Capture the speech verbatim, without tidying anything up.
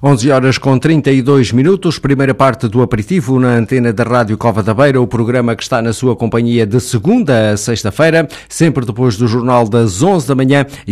onze horas com trinta e dois minutos, primeira parte do aperitivo na antena da Rádio Cova da Beira, o programa que está na sua companhia de segunda a sexta-feira, sempre depois do jornal das onze da manhã